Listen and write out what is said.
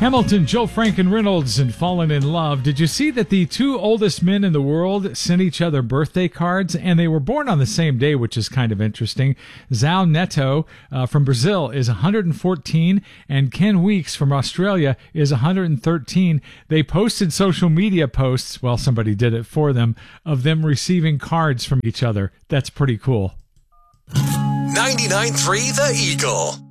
Hamilton, Joe Franken-Reynolds, and Fallen in Love. Did you see that the two oldest men in the world sent each other birthday cards, and they were born on the same day, which is kind of interesting? Zao Neto from Brazil is 114, and Ken Weeks from Australia is 113. They posted social media posts, well, somebody did it for them, of them receiving cards from each other. That's pretty cool. 99.3 The Eagle.